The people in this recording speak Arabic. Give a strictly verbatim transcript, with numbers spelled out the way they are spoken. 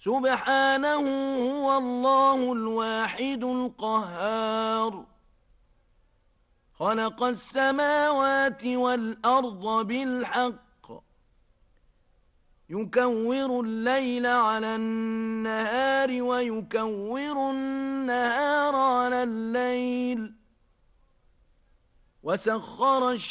سبحانه هو الله الواحد القهار. خلق السماوات والأرض بالحق يكور الليل على النهار ويكور النهار على الليل وسخر